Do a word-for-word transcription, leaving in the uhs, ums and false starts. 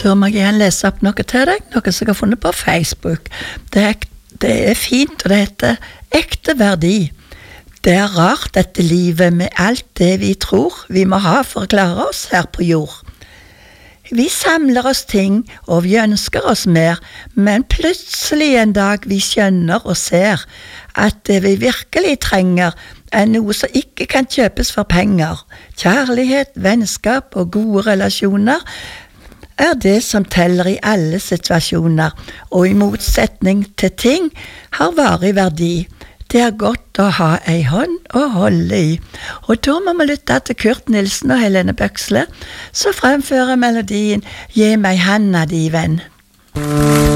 Da må jeg igjen lese opp noe til deg, noe som jeg har funnet på Facebook. Det er, det er fint, og det heter ekte verdi. Det er rart dette livet med alt det vi tror vi må ha for å klare oss her på jord. Vi samler oss ting, og vi ønsker oss mer, men plutselig en dag vi skjønner og ser at det vi virkelig trenger er noe som ikke kan kjøpes for penger. Kjærlighet, vennskap og gode relasjoner er det som teller i alle situasjoner, og i motsetning til ting har varig verdi. Det er godt å ha ei hånd å holde i. Og da må vi lytte til Kurt Nilsen og Helene Bøksle, som fremfører melodien «Gi meg handa di, venn».